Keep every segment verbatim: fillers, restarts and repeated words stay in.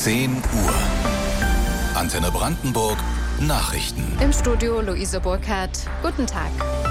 zehn Uhr. Antenne Brandenburg Nachrichten. Im Studio Luise Burkhardt. Guten Tag.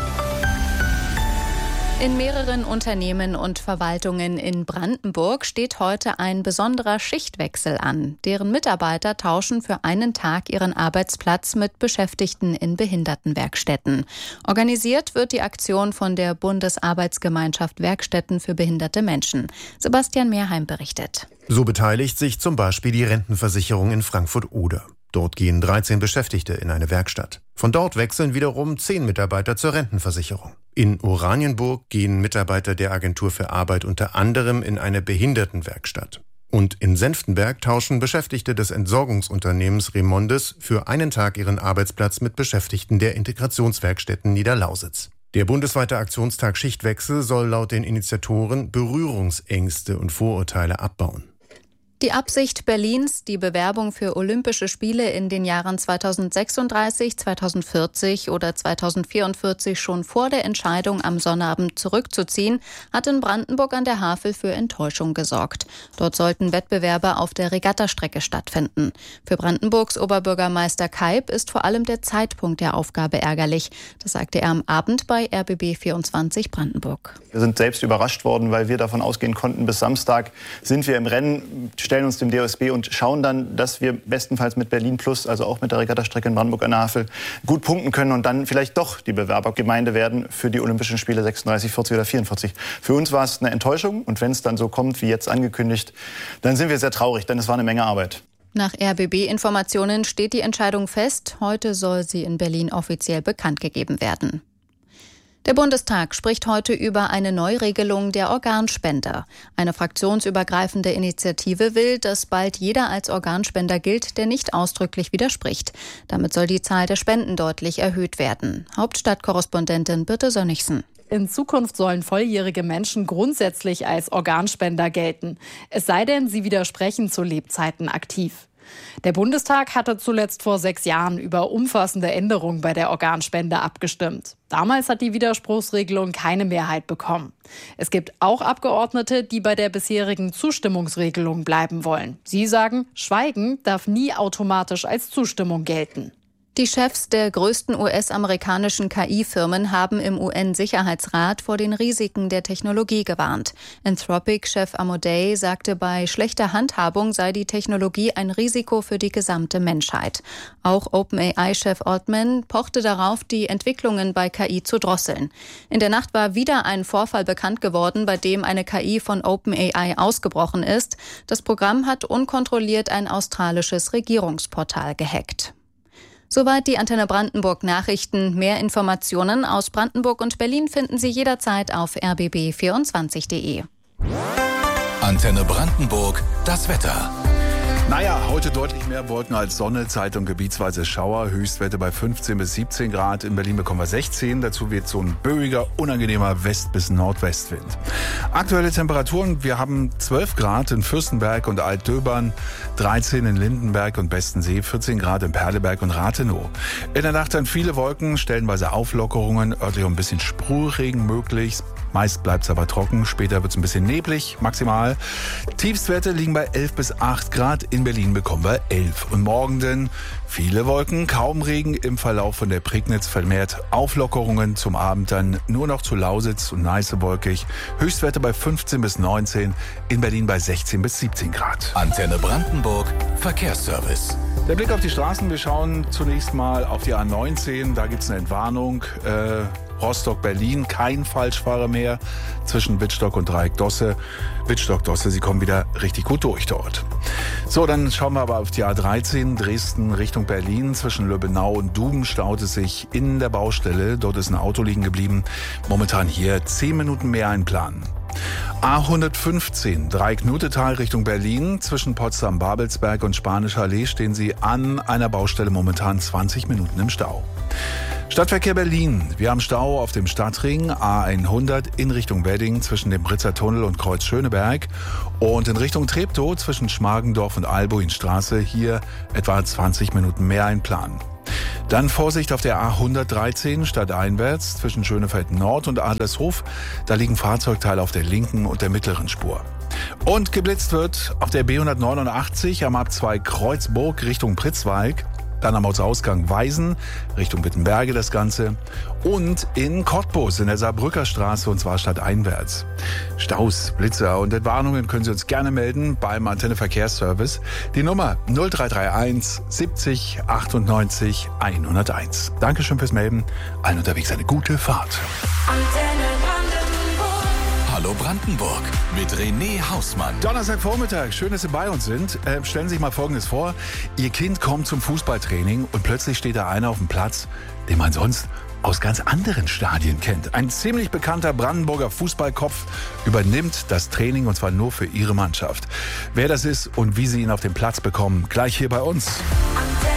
In mehreren Unternehmen und Verwaltungen in Brandenburg steht heute ein besonderer Schichtwechsel an. Deren Mitarbeiter tauschen für einen Tag ihren Arbeitsplatz mit Beschäftigten in Behindertenwerkstätten. Organisiert wird die Aktion von der Bundesarbeitsgemeinschaft Werkstätten für behinderte Menschen. Sebastian Mehrheim berichtet. So beteiligt sich zum Beispiel die Rentenversicherung in Frankfurt-Oder. Dort gehen dreizehn Beschäftigte in eine Werkstatt. Von dort wechseln wiederum zehn Mitarbeiter zur Rentenversicherung. In Oranienburg gehen Mitarbeiter der Agentur für Arbeit unter anderem in eine Behindertenwerkstatt. Und in Senftenberg tauschen Beschäftigte des Entsorgungsunternehmens Remondes für einen Tag ihren Arbeitsplatz mit Beschäftigten der Integrationswerkstätten Niederlausitz. Der bundesweite Aktionstag Schichtwechsel soll laut den Initiatoren Berührungsängste und Vorurteile abbauen. Die Absicht Berlins, die Bewerbung für Olympische Spiele in den Jahren zweitausendsechsunddreißig, zweitausendvierzig oder zweitausendvierundvierzig schon vor der Entscheidung am Sonnabend zurückzuziehen, hat in Brandenburg an der Havel für Enttäuschung gesorgt. Dort sollten Wettbewerbe auf der Regattastrecke stattfinden. Für Brandenburgs Oberbürgermeister Kaib ist vor allem der Zeitpunkt der Aufgabe ärgerlich. Das sagte er am Abend bei R B B vierundzwanzig Brandenburg. Wir sind selbst überrascht worden, weil wir davon ausgehen konnten, bis Samstag sind wir im Rennen, stellen uns dem D O S B und schauen dann, dass wir bestenfalls mit Berlin Plus, also auch mit der Regattastrecke in Brandenburg an der Havel, gut punkten können und dann vielleicht doch die Bewerbergemeinde werden für die Olympischen Spiele sechsunddreißig, vierzig oder vierundvierzig. Für uns war es eine Enttäuschung und wenn es dann so kommt, wie jetzt angekündigt, dann sind wir sehr traurig, denn es war eine Menge Arbeit. Nach R B B-Informationen steht die Entscheidung fest. Heute soll sie in Berlin offiziell bekannt gegeben werden. Der Bundestag spricht heute über eine Neuregelung der Organspender. Eine fraktionsübergreifende Initiative will, dass bald jeder als Organspender gilt, der nicht ausdrücklich widerspricht. Damit soll die Zahl der Spenden deutlich erhöht werden. Hauptstadtkorrespondentin Birte Sönnigsen. In Zukunft sollen volljährige Menschen grundsätzlich als Organspender gelten. Es sei denn, sie widersprechen zu Lebzeiten aktiv. Der Bundestag hatte zuletzt vor sechs Jahren über umfassende Änderungen bei der Organspende abgestimmt. Damals hat die Widerspruchsregelung keine Mehrheit bekommen. Es gibt auch Abgeordnete, die bei der bisherigen Zustimmungsregelung bleiben wollen. Sie sagen, Schweigen darf nie automatisch als Zustimmung gelten. Die Chefs der größten U S-amerikanischen K I-Firmen haben im U N-Sicherheitsrat vor den Risiken der Technologie gewarnt. Anthropic-Chef Amodei sagte, bei schlechter Handhabung sei die Technologie ein Risiko für die gesamte Menschheit. Auch OpenAI-Chef Altman pochte darauf, die Entwicklungen bei K I zu drosseln. In der Nacht war wieder ein Vorfall bekannt geworden, bei dem eine K I von OpenAI ausgebrochen ist. Das Programm hat unkontrolliert ein australisches Regierungsportal gehackt. Soweit die Antenne Brandenburg Nachrichten. Mehr Informationen aus Brandenburg und Berlin finden Sie jederzeit auf r b b vierundzwanzig punkt d e. Antenne Brandenburg, das Wetter. Naja, heute deutlich mehr Wolken als Sonne, Zeit- und gebietsweise Schauer. Höchstwerte bei fünfzehn bis siebzehn Grad. In Berlin bekommen wir sechzehn. Dazu wird so ein böiger, unangenehmer West- bis Nordwestwind. Aktuelle Temperaturen, wir haben zwölf Grad in Fürstenberg und Altdöbern, dreizehn in Lindenberg und Bestensee, vierzehn Grad in Perleberg und Rathenow. In der Nacht dann viele Wolken, stellenweise Auflockerungen, örtlich ein bisschen Sprühregen möglich. Meist bleibt es aber trocken, später wird es ein bisschen neblig, maximal. Tiefstwerte liegen bei elf bis acht Grad, in Berlin bekommen wir elf. Und morgen denn viele Wolken, kaum Regen, im Verlauf von der Prignitz vermehrt Auflockerungen, zum Abend dann nur noch zu Lausitz und Neiße wolkig. Höchstwerte bei fünfzehn bis neunzehn, in Berlin bei sechzehn bis siebzehn Grad. Antenne Brandenburg, Verkehrsservice. Der Blick auf die Straßen, wir schauen zunächst mal auf die A neunzehn, da gibt es eine Entwarnung. Äh, Rostock-Berlin, kein Falschfahrer mehr zwischen Wittstock und Dreieck-Dosse. Wittstock-Dosse, Sie kommen wieder richtig gut durch dort. So, dann schauen wir aber auf die A dreizehn, Dresden Richtung Berlin. Zwischen Löbenau und Duben staut es sich in der Baustelle. Dort ist ein Auto liegen geblieben. Momentan hier zehn Minuten mehr einplanen. A hundertfünfzehn, Dreieck-Nutetal Richtung Berlin. Zwischen Potsdam-Babelsberg und Spanischer Allee stehen Sie an einer Baustelle momentan zwanzig Minuten im Stau. Stadtverkehr Berlin. Wir haben Stau auf dem Stadtring A hundert in Richtung Wedding zwischen dem Britzer Tunnel und Kreuz Schöneberg und in Richtung Treptow zwischen Schmargendorf und Albuinstraße hier etwa zwanzig Minuten mehr einplanen. Dann Vorsicht auf der A hundertdreizehn stadteinwärts zwischen Schönefeld Nord und Adlershof. Da liegen Fahrzeugteile auf der linken und der mittleren Spur. Und geblitzt wird auf der B hundertneunundachtzig am A zwei Kreuzburg Richtung Pritzwalk. Dann am Ortsausgang Weisen, Richtung Wittenberge das Ganze. Und in Cottbus in der Saarbrücker Straße, und zwar stadteinwärts. Staus, Blitzer und Entwarnungen können Sie uns gerne melden beim Antenne Verkehrsservice. Die Nummer null drei drei eins siebzig achtundneunzig hunderteins. Dankeschön fürs Melden. Allen unterwegs eine gute Fahrt. Antenne Hallo Brandenburg mit René Hausmann. Donnerstagvormittag, schön, dass Sie bei uns sind. Äh, stellen Sie sich mal Folgendes vor. Ihr Kind kommt zum Fußballtraining und plötzlich steht da einer auf dem Platz, den man sonst aus ganz anderen Stadien kennt. Ein ziemlich bekannter Brandenburger Fußballkopf übernimmt das Training, und zwar nur für Ihre Mannschaft. Wer das ist und wie Sie ihn auf den Platz bekommen, gleich hier bei uns.